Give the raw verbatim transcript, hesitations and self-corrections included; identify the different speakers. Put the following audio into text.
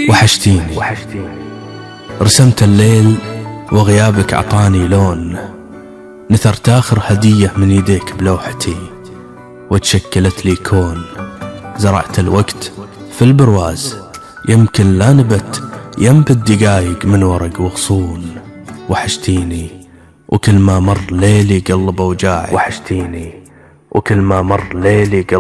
Speaker 1: وحشتيني رسمت الليل وغيابك عطاني لون، نثرت آخر هدية من يديك بلوحتي وتشكلت لي كون. زرعت الوقت في البرواز، يمكن لا نبت ينبت دقايق من ورق وغصون. وحشتيني وكل ما مر ليلي قلب أوجاعي، وحشتيني وكل ما مر ليلي قلب